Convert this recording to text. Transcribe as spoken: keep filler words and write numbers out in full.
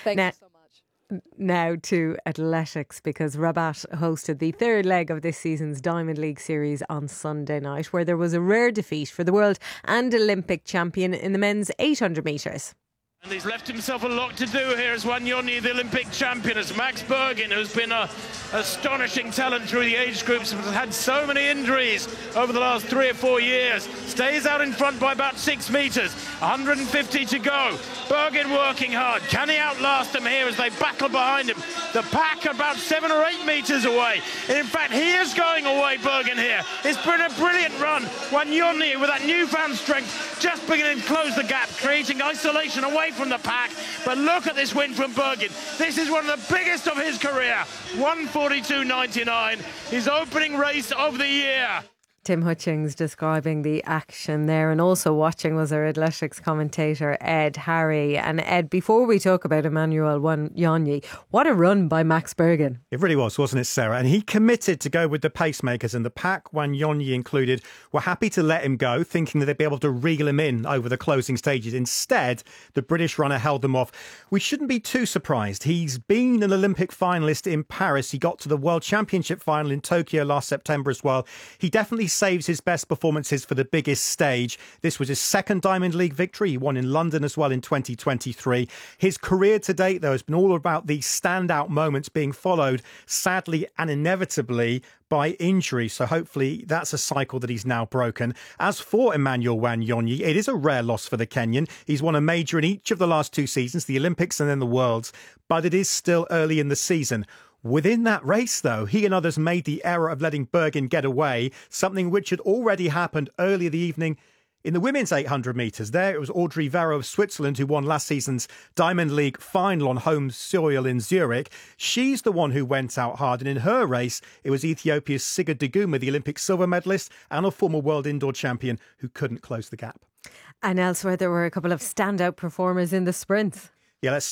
Thank now, you so much. Now to athletics, because Rabat hosted the third leg of this season's Diamond League series on Sunday night, where there was a rare defeat for the world and Olympic champion in the men's eight hundred metres. And he's left himself a lot to do here as Wanyonyi, the Olympic champion, as Max Bergin, who's been a astonishing talent through the age groups, has had so many injuries over the last three or four years, stays out in front by about six metres, one hundred fifty to go. Bergin working hard. Can he outlast them here as they battle behind him? The pack about seven or eight metres away. And in fact, he is going away, Bergin here. It's been a brilliant run. Wanyonyi, with that newfound strength, just beginning to close the gap, creating isolation away from the pack. But look at this win from Bergin. This is one of the biggest of his career. one forty-two ninety-nine, his opening race of the year. Tim Hutchings describing the action there, and also watching was our athletics commentator Ed Harry. And Ed, before we talk about Emmanuel Wanyonyi, what a run by Max Bergin. It really was, wasn't it, Sarah? And he committed to go with the pacemakers, and the pack, Wanyonyi included, were happy to let him go, thinking that they'd be able to reel him in over the closing stages. Instead, the British runner held them off. We shouldn't be too surprised. He's been an Olympic finalist in Paris. He got to the World Championship final in Tokyo last September as well. He definitely saves his best performances for the biggest stage. This was his second Diamond League victory. He won in London as well in twenty twenty-three. His career to date, though, has been all about these standout moments being followed, sadly and inevitably, by injury. So hopefully that's a cycle that he's now broken. As for Emmanuel Wanyonyi, it is a rare loss for the Kenyan. He's won a major in each of the last two seasons, the Olympics and then the Worlds, but it is still early in the season. Within that race, though, he and others made the error of letting Bergin get away, something which had already happened earlier the evening in the women's eight hundred metres. There it was Audrey Verreaux of Switzerland who won last season's Diamond League final on home soil in Zurich. She's the one who went out hard, and in her race it was Ethiopia's Sigurd Daguma, the Olympic silver medalist and a former world indoor champion, who couldn't close the gap. And elsewhere there were a couple of standout performers in the sprints. Yeah, let's